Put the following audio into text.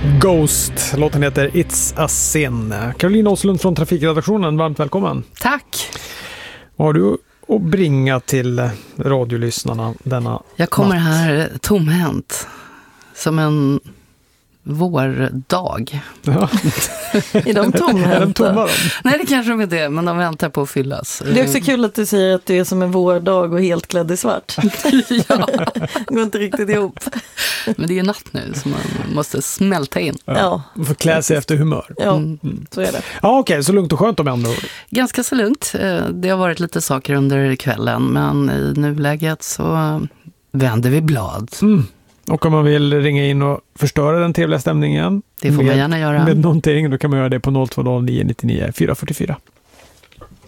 Ghost. Låten heter It's a Sin. Caroline Åslund från Trafikredaktionen, varmt välkommen. Tack. Vad har du att bringa till radiolyssnarna denna Jag kommer natt? här tomhänt. Som en vårdag. Ja. Är de tomhänta? Är de tomma? Nej, det kanske de inte är, men de väntar på att fyllas. Det är också kul att du säger att du är som en vårdag och helt klädd i svart. Ja. Går inte riktigt ihop. Men det är natt nu, så man måste smälta in. Ja. Man får klä sig efter humör. Ja, så är det. Ja, okej, så lugnt och skönt om ändå. Ganska så lugnt. Det har varit lite saker under kvällen, men i nuläget så vänder vi blad. Och om man vill ringa in och förstöra den trevliga stämningen. Det får man gärna göra. Med någonting, då kan man göra det på 020 999 444.